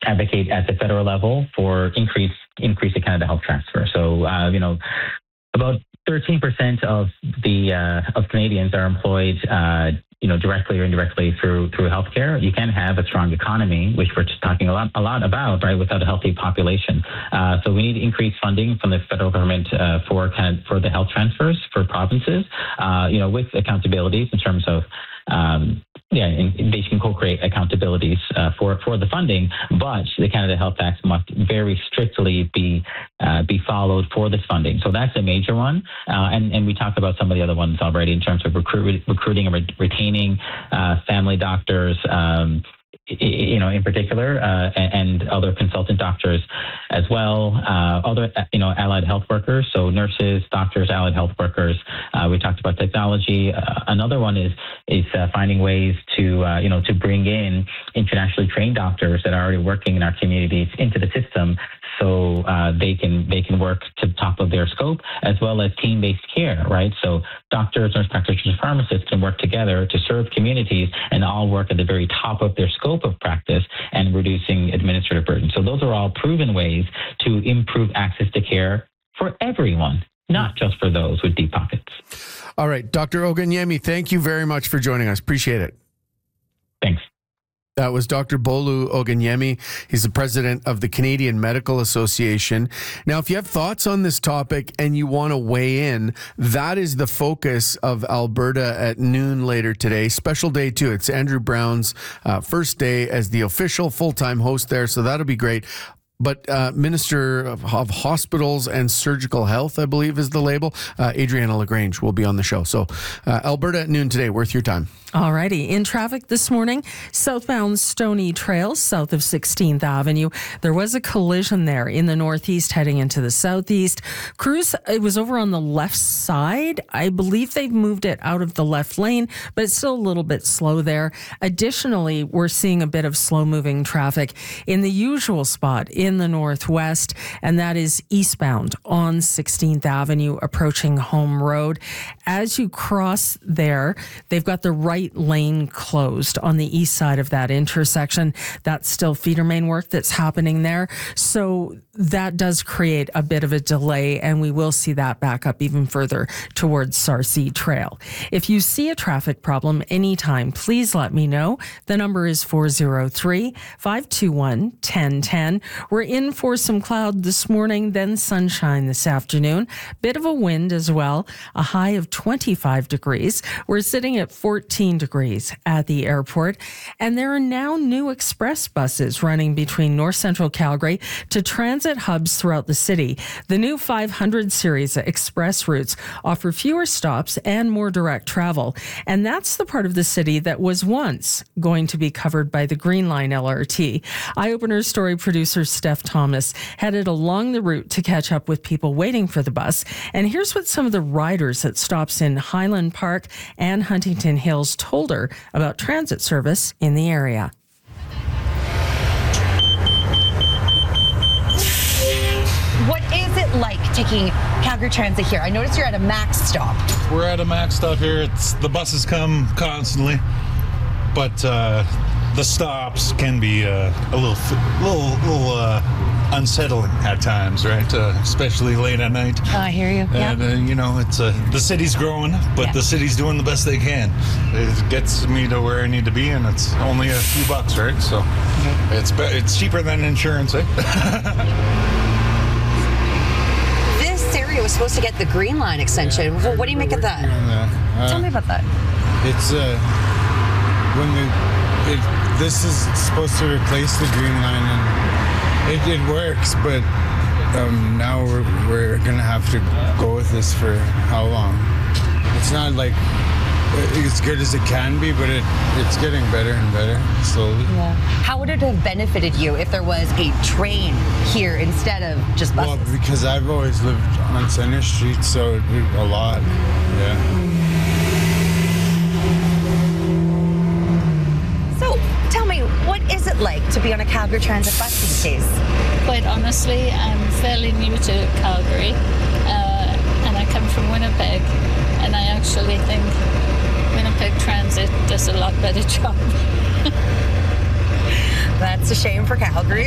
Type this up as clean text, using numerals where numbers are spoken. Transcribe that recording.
advocate at the federal level for increase the Canada Health Transfer. So, about 13% of of Canadians are employed, directly or indirectly through healthcare. You can have a strong economy, which we're just talking a lot about, right, without a healthy population. So we need increased funding from the federal government for the health transfers for provinces, with accountabilities in terms of. They can co-create accountabilities for the funding, but the Canada Health Act must very strictly be followed for this funding. So that's a major one, and we talked about some of the other ones already in terms of recruiting and retaining family doctors. In particular, and other consultant doctors as well, other, allied health workers, so nurses, doctors, allied health workers. We talked about technology. Another one is finding ways to bring in internationally trained doctors that are already working in our communities into the system, so they can work to the top of their scope, as well as team-based care, right? So doctors, nurse practitioners, pharmacists can work together to serve communities and all work at the very top of their scope of practice and reducing administrative burden. So those are all proven ways to improve access to care for everyone, not just for those with deep pockets. All right, Dr. Oganyemi, thank you very much for joining us. Appreciate it. Thanks. That was Dr. Bolu Oganyemi. He's the president of the Canadian Medical Association. Now, if you have thoughts on this topic and you want to weigh in, that is the focus of Alberta at noon later today. Special day, too. It's Andrew Brown's first day as the official full-time host there, so that'll be great. But Minister of Hospitals and Surgical Health, I believe is the label, Adriana LaGrange will be on the show. So Alberta at noon today, worth your time. All righty. In traffic this morning, southbound Stony Trail, south of 16th Avenue. There was a collision there in the northeast heading into the southeast. Crews, it was over on the left side. I believe they've moved it out of the left lane, but it's still a little bit slow there. Additionally, we're seeing a bit of slow-moving traffic in the usual spot in the northwest, and that is eastbound on 16th Avenue approaching Home Road. As you cross there, they've got the right lane closed on the east side of that intersection. That's still feeder main work that's happening there. So that does create a bit of a delay, and we will see that back up even further towards Sarcee Trail. If you see a traffic problem anytime, please let me know. The number is 403-521-1010. We're in for some cloud this morning, then sunshine this afternoon. Bit of a wind as well, a high of 25 degrees. We're sitting at 14 degrees at the airport, and there are now new express buses running between North Central Calgary to transit hubs throughout the city. The new 500 series express routes offer fewer stops and more direct travel, and that's the part of the city that was once going to be covered by the Green Line LRT. Eye-Opener story producer Steph Thomas headed along the route to catch up with people waiting for the bus, and here's what some of the riders at stops in Highland Park and Huntington Hills told her about transit service in the area. What is it like taking Calgary Transit here? I noticed you're at a max stop. We're at a max stop here. The buses come constantly, but the stops can be a little unsettling at times, right? Especially late at night. I hear you. And it's the city's growing, but the city's doing the best they can. It gets me to where I need to be, and it's only a few bucks, right? So it's cheaper than insurance, eh? This area was supposed to get the Green Line extension. What do you make of that? Tell me about that. It's this is supposed to replace the Green Line, and it works, but now we're gonna have to go with this for how long? It's not like as good as it can be, but it's getting better and better slowly. Yeah. How would it have benefited you if there was a train here instead of just buses? Well, because I've always lived on Center Street, so it'd be a lot. Yeah. So tell me, what is it like to be on a Calgary Transit bus these days? Quite honestly, I'm fairly new to Calgary, and I come from Winnipeg, and I actually think Winnipeg Transit does a lot better job. That's a shame for Calgary.